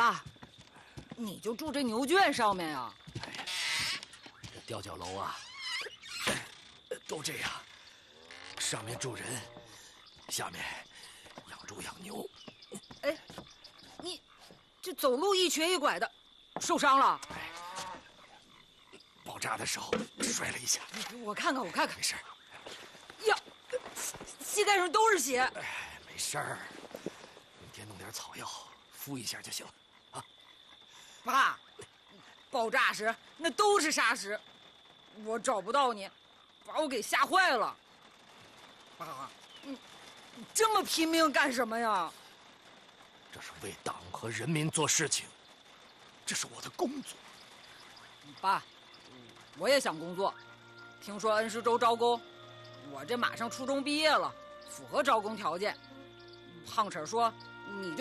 爸，你就住这牛圈上面呀？ 这吊脚楼啊，都这样，上面住人，下面养猪养牛。 哎，你这走路一瘸一拐的，受伤了？ 爆炸的时候摔了一下。 我看看， 没事。 呀，膝盖上都是血。 没事儿，明天弄点草药敷一下就行了啊。 爸，爆炸时那都是沙石，我找不到你，把我给吓坏了。爸，你这么拼命干什么呀？ 这是为党和人民做事情，这是我的工作。 爸，我也想工作，听说恩施州招工，我这马上初中毕业了，符合招工条件。胖婶说你就